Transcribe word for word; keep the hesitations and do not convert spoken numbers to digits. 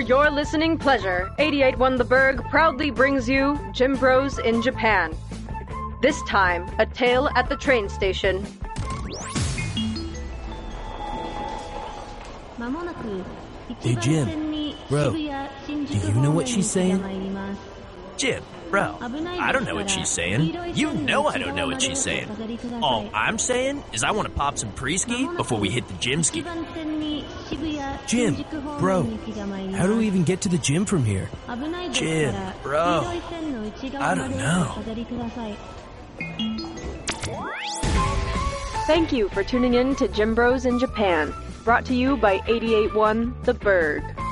your listening pleasure, eighty-eight point one The Berg proudly brings you Gym Bros in Japan. This time, a tale at the train station. Hey Jim, bro, do you know what she's saying? Jim, bro, I don't know what she's saying. You know I don't know what she's saying. All I'm saying is I want to pop some pre-ski before we hit the gym ski. Jim, bro, how do we even get to the gym from here? Jim, bro, I don't know. Thank you for tuning in to Gym Bros in Japan, brought to you by eighty-eight point one The Berg.